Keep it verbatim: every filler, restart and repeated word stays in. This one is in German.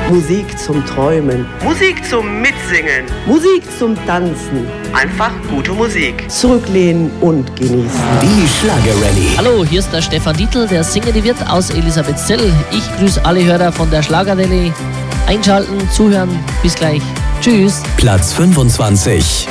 Musik zum Träumen. Musik zum Mitsingen. Musik zum Tanzen. Einfach gute Musik. Zurücklehnen und genießen. Die Schlagerrallye. Hallo, hier ist der Stefan Dietl, der singende Wirt aus Elisabethzell. Ich grüße alle Hörer von der Schlagerrallye. Einschalten, zuhören, bis gleich. Tschüss. Platz fünfundzwanzig.